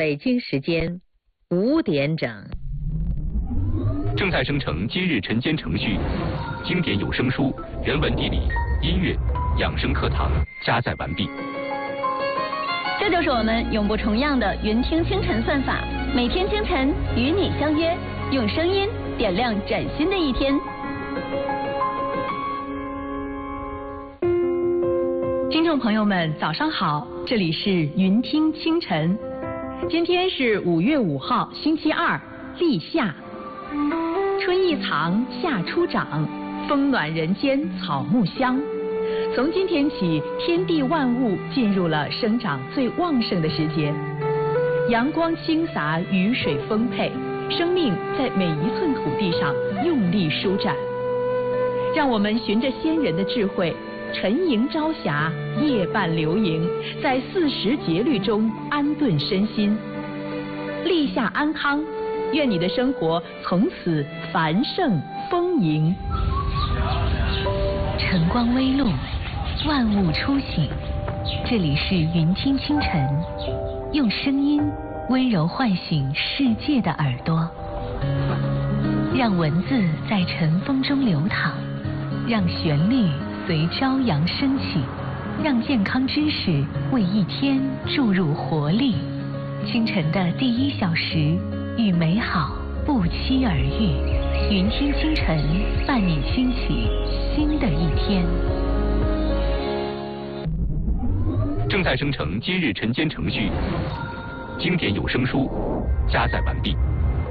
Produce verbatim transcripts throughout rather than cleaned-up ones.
北京时间五点整。 正在生成今日晨间程序，经典有声书、人文地理、音乐、养生课堂加载完毕。 这就是我们永不重样的云听清晨算法，每天清晨与你相约，用声音点亮崭新的一天。 听众朋友们，早上好，这里是云听清晨。今天是五月五号，星期二，立夏。春意藏，夏初长，风暖人间草木香。从今天起，天地万物进入了生长最旺盛的时节，阳光倾洒，雨水丰沛，生命在每一寸土地上用力舒展。让我们循着先人的智慧，晨迎朝霞，夜伴流萤，在四时节律中安顿身心，立夏安康。愿你的生活从此繁盛丰盈。 晨光微露，万物初醒。这里是云听清晨，用声音温柔唤醒世界的耳朵，让文字在晨风中流淌，让旋律随朝阳升起，让健康知识为一天注入活力。清晨的第一小时，与美好不期而遇，云听清晨，伴你兴起新的一天。 正在生成今日晨间程序，经典有声书加载完毕。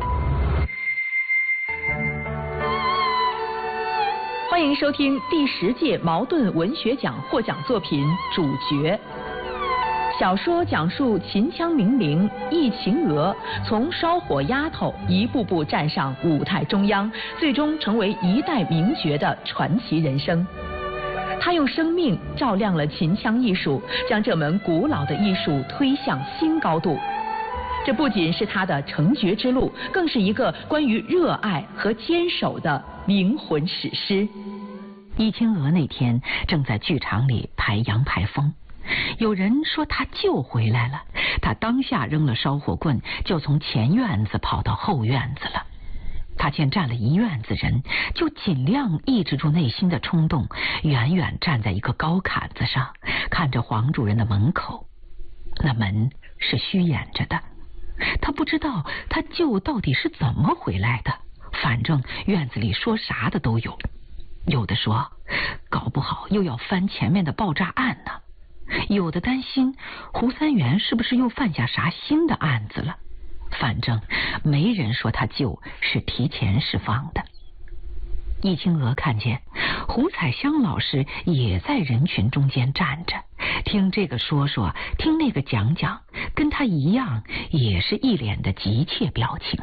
欢迎收听第十届茅盾文学奖获奖作品《主角》。小说讲述秦腔名伶易秦娥从烧火丫头一步步站上舞台中央，最终成为一代名角的传奇人生。她用生命照亮了秦腔艺术，将这门古老的艺术推向新高度。这不仅是她的成角之路，更是一个关于热爱和坚守的灵魂史诗。 易秦娥那天正在剧场里排杨排风，有人说他救回来了，他当下扔了烧火棍，就从前院子跑到后院子了。他见站了一院子人，就尽量抑制住内心的冲动，远远站在一个高坎子上，看着黄主任的门口。那门是虚掩着的，他不知道他舅到底是怎么回来的，反正院子里说啥的都有，有的说搞不好又要翻前面的爆炸案呢，有的担心胡三元是不是又犯下啥新的案子了，反正没人说他舅是提前释放的。易秦娥看见胡彩香老师也在人群中间站着，听这个说说，听那个讲讲，跟他一样也是一脸的急切表情。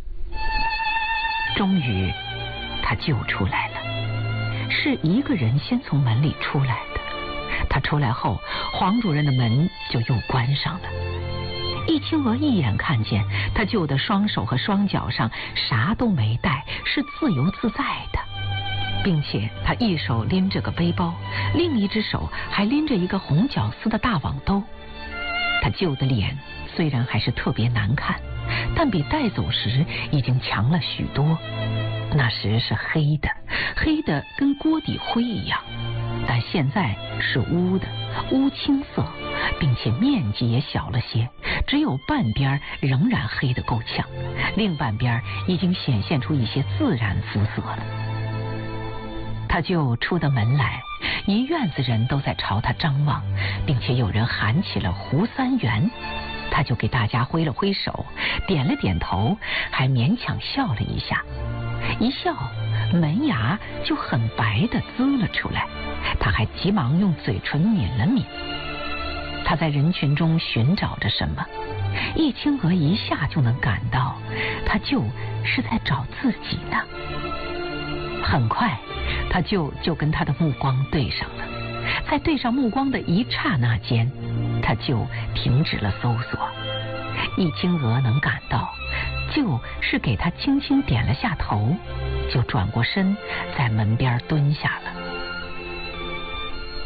终于他舅出来了，是一个人先从门里出来的。他出来后，黄主任的门就又关上了。易秦娥一眼看见他舅的双手和双脚上啥都没带，是自由自在的，并且他一手拎着个背包，另一只手还拎着一个红绞丝的大网兜。他舅的脸虽然还是特别难看，但比带走时已经强了许多。那时是黑的，黑的跟锅底灰一样，但现在是乌的，乌青色，并且面积也小了些，只有半边仍然黑得够呛，另半边已经显现出一些自然肤色了。他就出的门来，一院子人都在朝他张望，并且有人喊起了胡三元，他就给大家挥了挥手，点了点头，还勉强笑了一下，一笑门牙就很白的滋了出来，他还急忙用嘴唇抿了抿。他在人群中寻找着什么，易秦娥一下就能感到他就是在找自己呢。很快他就就跟他的目光对上了，在对上目光的一刹那间，他就停止了搜索。易秦娥能感到就是给他轻轻点了下头，就转过身在门边蹲下了。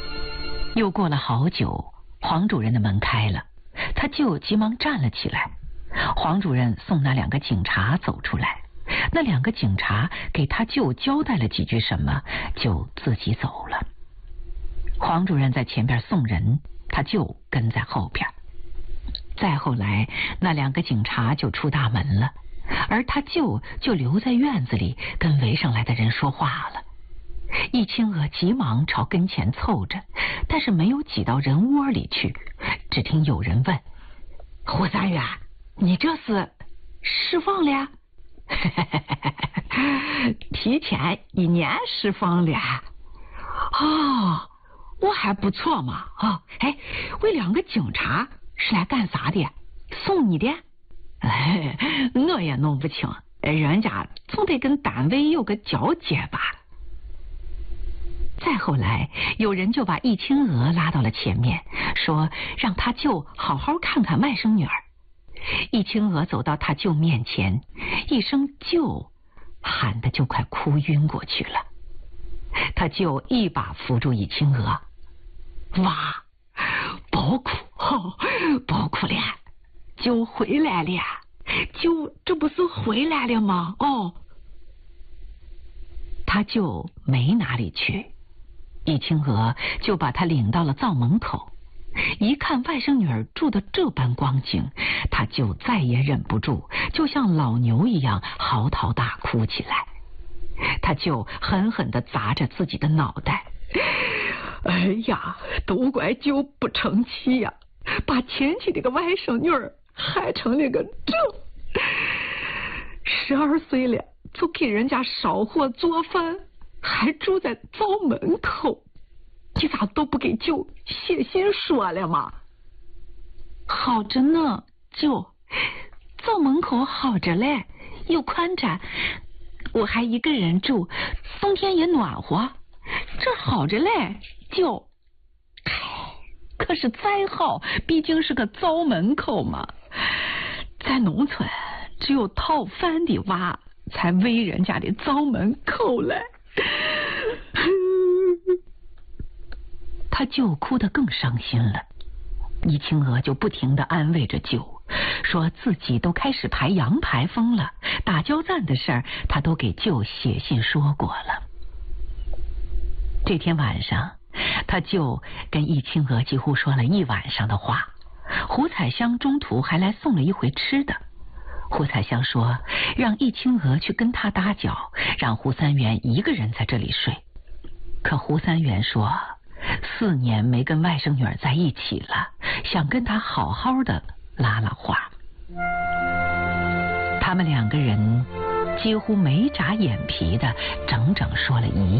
又过了好久，黄主任的门开了，他就急忙站了起来， 黄主任送那两个警察走出来，那两个警察给他舅交代了几句什么，就自己走了。黄主任在前边送人，他舅跟在后边。再后来，那两个警察就出大门了，而他舅就留在院子里跟围上来的人说话了。易清娥急忙朝跟前凑着，但是没有挤到人窝里去。只听有人问：“胡三元，你这是释放了？”提前一年释放了。哦，我还不错嘛。哦，哎，为两个警察是来干啥的？送你的？哎，我也弄不清，人家总得跟单位有个交接吧。再后来，有人就把易清娥拉到了前面，说让他舅好好看看外甥女儿。易清娥走到他舅面前，一声舅喊得就快哭晕过去了。他舅一把扶住易清娥：“哇，别哭，哦，别哭了，舅回来了，舅这不是回来了吗？哦。”他舅没哪里去，易清娥就把他领到了灶门口。一看外甥女儿住的这般光景，他就再也忍不住，就像老牛一样嚎啕大哭起来。他就狠狠地砸着自己的脑袋：“哎呀，都怪舅不成器呀，把前妻这个外甥女儿害成了个这，十二岁了就给人家烧火做饭，还住在灶门口。你咋都不给舅写信说了嘛？”“好着呢，舅，灶门口好着嘞，又宽敞，我还一个人住，冬天也暖和，这好着嘞，舅。可是再好，毕竟是个灶门口嘛，在农村只有讨饭的娃才围人家的灶门口嘞。”他舅哭得更伤心了，易清娥就不停地安慰着舅，说自己都开始排洋牌风了，打交赞的事儿他都给舅写信说过了。这天晚上，他舅跟易清娥几乎说了一晚上的话。胡彩香中途还来送了一回吃的。胡彩香说让易清娥去跟他搭脚，让胡三元一个人在这里睡。可胡三元说四年没跟外甥女儿在一起了，想跟她好好的拉拉话。他们两个人几乎没眨眼皮的整整说了一